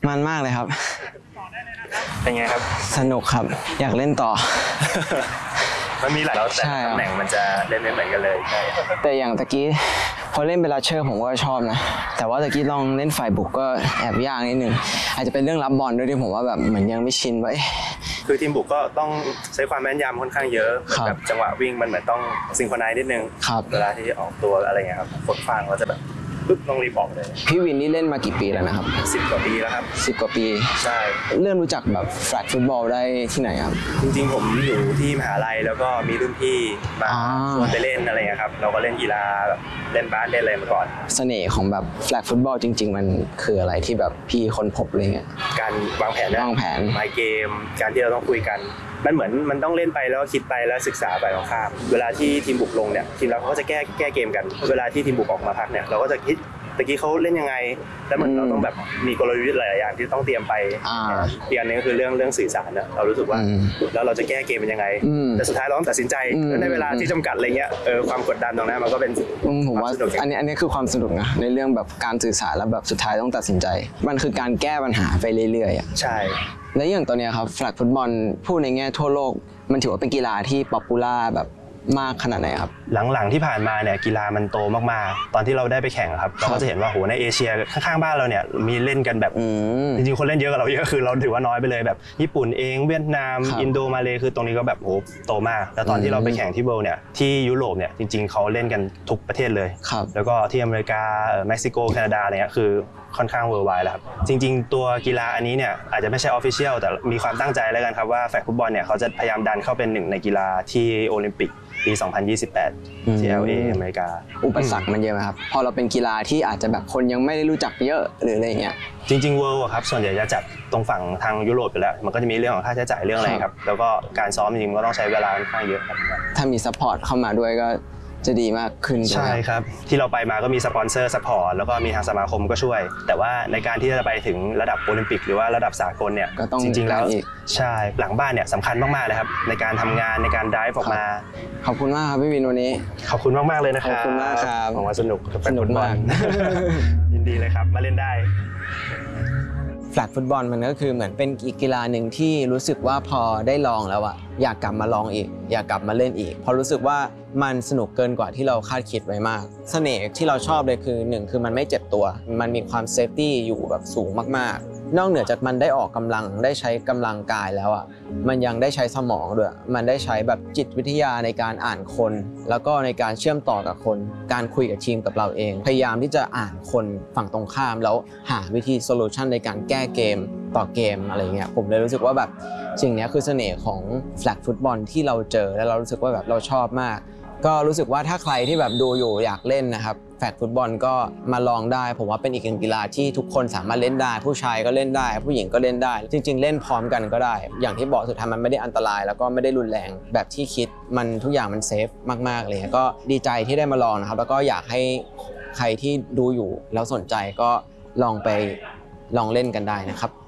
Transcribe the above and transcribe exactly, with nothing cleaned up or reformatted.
มันมากเลยครับเป็นไงครับสนุกครับอยากเล่นต่อมันมีหลายแล้วแต่ตำแหน่งมันจะเล่นไม่เหมือนกันเลยแต่อย่างตะกี้พอเล่นเบลาเชอร์ผมก็ชอบนะแต่ว่าตะกี้ลองเล่นฝ่ายบุกก็แอบยากนิดนึงอาจจะเป็นเรื่องรับบอลด้วยที่ผมว่าแบบเหมือนยังไม่ชินไว้คือทีมบุกก็ต้องใช้ความแม่นยำค่อนข้างเยอะแบบจังหวะวิ่งมันเหมือนต้องซิงโครไนซ์นิดนึงเวลาที่ออกตัวอะไรเงี้ยครับคนฟังเราจะแบบปึ๊บต้องรีบบอกเลยพี่วินนี่เล่นมากี่ปีแล้วนะครับสิบกว่าปีแล้วครับสิบกว่าปีใช่เริ่มรู้จักแบบแฟลตฟุตบอลได้ที่ไหนครับจริงๆผมอยู่ที่มหาลัยแล้วก็มีรุ่นพี่มาชวนไปเล่นอะไรเงี้ยครับเราก็เล่นกีฬาแบบเล่นบาสเล่นอะไรมาก่อนเสน่ห์ของแบบแฟลตฟุตบอลจริงๆมันคืออะไรที่แบบพี่ค้นพบอะไรเงี้ยการวางแผนวางแผนไมเกมการที่เราต้องคุยกันมันเหมือนมันต้องเล่นไปแล้วคิดไปแล้วศึกษาไปของข้ามเวลาที่ทีมบุกลงเนี่ยทีมเราเขาก็จะแก้แก้เกมกันเวลาที่ทีมบุกออกมาพักเนี่ยเราก็จะคิดตะกี้เขาเล่นยังไงแล้วมันเราต้องแบบมีกลยุทธ์หลายอย่างที่ต้องเตรียมไปอีกอันนึงก็คือเรื่องเรื่องสื่อสารนะเรารู้สึกว่าแล้วเราจะแก้เกมเป็นยังไงแต่สุดท้ายเราต้องตัดสินใจในเวลาที่จำกัดอะไรเงี้ยเออความกดดันตรงนั้นมันก็เป็นผมว่าอันนี้อันนี้คือความสนุกนะในเรื่องแบบการสื่อสารแล้วแบบสุดท้ายต้องตัดสินใจมันคือการแก้ปัญหาไปเรื่อยๆอ่ะใช่และอย่างตอนนี้ครับแฟลตฟุตบอลพูดในแง่ทั่วโลกมันถือว่าเป็นกีฬาที่ป๊อปปูล่าแบบมากขนาดไหนครับหลังๆที่ผ่านมาเนี่ยกีฬามันโตมากๆตอนที่เราได้ไปแข่งครับเราก็จะเห็นว่าโหในเอเชียข้างๆบ้านเราเนี่ยมีเล่นกันแบบจริงๆคนเล่นเยอะกว่าเราเยอะคือเราถือว่าน้อยไปเลยแบบญี่ปุ่นเองเวียดนามอินโดมาเลคือตรงนี้ก็แบบโหโตมากแล้วตอนที่เราไปแข่งที่เวิลด์เนี่ยที่ยุโรปเนี่ยจริงๆเขาเล่นกันทุกประเทศเลยแล้วก็ที่อเมริกาเม็กซิโกแคนาดาอะไรเงี้ยคือค่อนข้างเวิลด์ไวด์แล้วครับจริงๆตัวกีฬาอันนี้เนี่ยอาจจะไม่ใช่ออฟฟิเชียลแต่มีความตั้งใจแล้วกันครับว่าแฟลตฟุตบอลเนี่ยเขาจะพยายามดันเข้าเป็นหนึ่งในกีฬาที่โอลิมปิกปีสองพันยี่สิบแปดที่ แอล เอ อเมริกาอุปสรรคมันเยอะไหมครับพอเราเป็นกีฬาที่อาจจะแบบคนยังไม่ได้รู้จักเยอะหรืออะไรเงี้ยจริงๆ World ครับส่วนใหญ่จะจัดตรงฝั่งทางยุโรปไปแล้วมันก็จะมีเรื่องของค่าใช้จ่ายเรื่องอะไรครับแล้วก็การซ้อมจริงๆก็ต้องใช้เวลาค่อนข้างเยอะครับถ้ามีซัพพอร์ตเข้ามาด้วยก็จะดีมากขึ้นใช่ครับที่เราไปมาก็มีสปอนเซอร์ซัพพอร์ตแล้วก็มีทางสมาคมก็ช่วยแต่ว่าในการที่จะไปถึงระดับโอลิมปิกหรือว่าระดับสากลเนี่ยจริงๆแล้วใช่หลังบ้านเนี่ยสำคัญมากๆเลยครับในการทำงานในการไดฟ์ออกมาขอบคุณมากครับพี่วินวันนี้ขอบคุณมากๆเลยนะครับขอบคุณมากครับผมว่าสนุกสนุกมากยินดีเลยครับมาเล่นได้แฟลตฟุตบอลมันก็คือเหมือนเป็นอีกกีฬาหนึ่งที่รู้สึกว่าพอได้ลองแล้วอะอยากกลับมาลองอีกอยากกลับมาเล่นอีกเพราะรู้สึกว่ามันสนุกเกินกว่าที่เราคาดคิดไว้มากเสน่ห์ที่เราชอบเลยคือหนึ่งคือมันไม่เจ็บตัวมันมีความเซฟตี้อยู่แบบสูงมากๆนอกเหนือจากมันได้ออกกำลังได้ใช้กำลังกายแล้วอ่ะมันยังได้ใช้สมองด้วยมันได้ใช้แบบจิตวิทยาในการอ่านคนแล้วก็ในการเชื่อมต่อกับคนการคุยกับทีมกับเราเองพยายามที่จะอ่านคนฝั่งตรงข้ามแล้วหาวิธีโซลูชันในการแก้เกมต่อเกมอะไรเงี้ยผมเลยรู้สึกว่าแบบสิ่งนี้คือเสน่ห์ของแฟลตฟุตบอลที่เราเจอแล้วเรารู้สึกว่าแบบเราชอบมากก็รู้สึกว่าถ้าใครที่แบบดูอยู่อยากเล่นนะครับแฟลตฟุตบอลก็มาลองได้ผมว่าเป็นอีกหนึ่งกีฬาที่ทุกคนสามารถเล่นได้ผู้ชายก็เล่นได้ผู้หญิงก็เล่นได้จริงๆเล่นพร้อมกันก็ได้อย่างที่บอกสุดท้ายมันไม่ได้อันตรายแล้วก็ไม่ได้รุนแรงแบบที่คิดมันทุกอย่างมันเซฟมากๆเลยก็ดีใจที่ได้มาลองนะครับแล้วก็อยากให้ใครที่ดูอยู่แล้วสนใจก็ลองไปลองเล่นกันได้นะครับ